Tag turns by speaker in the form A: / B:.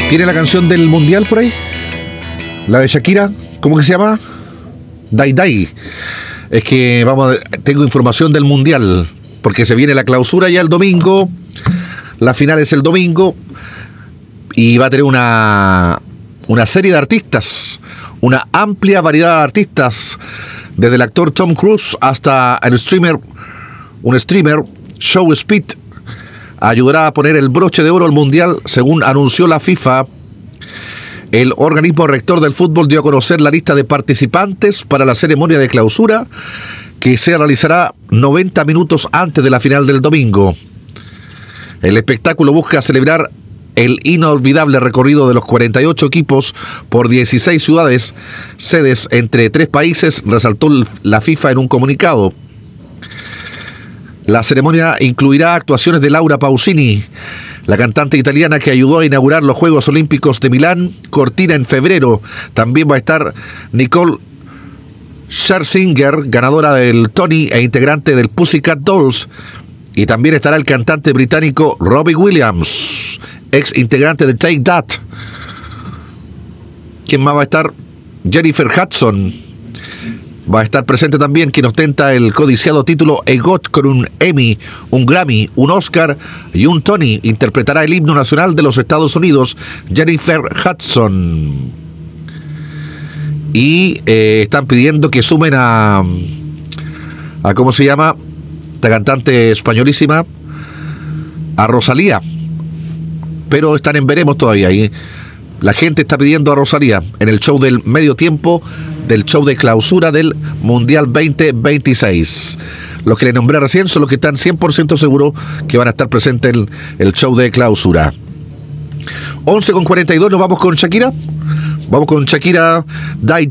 A: ¿Tiene la canción del Mundial por ahí? La de Shakira, ¿cómo que se llama? Dai Dai. Es que tengo información del Mundial, porque se viene la clausura ya el domingo, la final es el domingo, y va a tener una serie de artistas, una amplia variedad de artistas, desde el actor Tom Cruise hasta un streamer, Show Speed, ayudará a poner el broche de oro al Mundial, según anunció la FIFA. El organismo rector del fútbol dio a conocer la lista de participantes para la ceremonia de clausura, que se realizará 90 minutos antes de la final del domingo. El espectáculo busca celebrar el inolvidable recorrido de los 48 equipos por 16 ciudades, sedes entre 3 países, resaltó la FIFA en un comunicado. La ceremonia incluirá actuaciones de Laura Pausini, la cantante italiana que ayudó a inaugurar los Juegos Olímpicos de Milán, cortina en febrero. También va a estar Nicole Scherzinger, ganadora del Tony e integrante del Pussycat Dolls. Y también estará el cantante británico Robbie Williams, ex integrante de Take That. ¿Quién más va a estar? Jennifer Hudson va a estar presente también, quien ostenta el codiciado título EGOT con un Emmy, un Grammy, un Oscar y un Tony. Interpretará el himno nacional de los Estados Unidos, Jennifer Hudson. Y están pidiendo que sumen a ¿cómo se llama? Esta cantante españolísima, a Rosalía. Pero están en veremos todavía. Y la gente está pidiendo a Rosalía en el show del medio tiempo, del show de clausura del Mundial 2026. Los que le nombré recién son los que están 100% seguros que van a estar presentes en el show de clausura. 11:42, nos vamos con Shakira. Vamos con Shakira, Dai